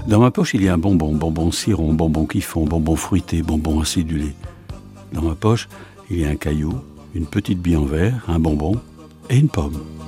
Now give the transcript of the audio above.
Dans ma poche, il y a un bonbon, bonbon ciron, bonbon kiffon, bonbon fruité, bonbon acidulé. Dans ma poche, il y a un caillou, une petite bille en verre, un bonbon et une pomme.